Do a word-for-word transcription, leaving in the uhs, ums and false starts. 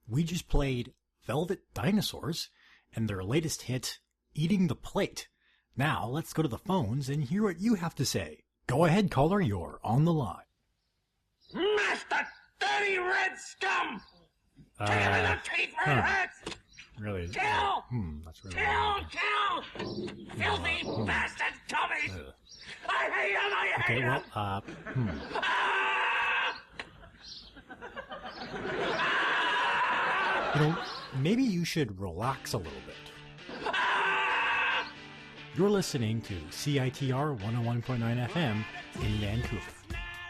We just played Velvet Dinosaurs and their latest hit, Eating the Plate. Now, let's go to the phones and hear what you have to say. Go ahead, caller, you're on the line. Master dirty red scum! Uh, Take him in the teeth, red huh. hats! Really? Kill! Hmm, that's really Kill! weird. Kill! Filthy Hmm. bastard Tommy! Ugh. I hate him! I hate Okay, him! well, uh, hmm. Ah! You know, maybe you should relax a little bit. You're listening to C I T R one oh one point nine F M in Vancouver.